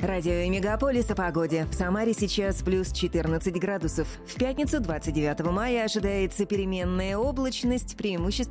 Радио Мегаполис о погоде. В Самаре сейчас плюс 14 градусов. В пятницу, 29 мая, ожидается переменная облачность, преимущественно